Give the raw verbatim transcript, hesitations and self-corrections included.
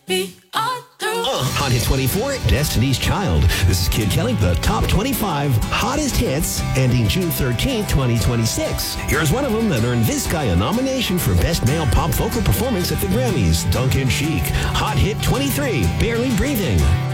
we are through. Uh, Hot Hit twenty-four, Destiny's Child. This is Kid Kelly, the top twenty-five hottest hits, ending June thirteenth, twenty twenty-six. Here's one of them that earned this guy a nomination for Best Male Pop Vocal Performance at the Grammys, Duncan Sheik. Hot Hit twenty-three, Barely Breathing.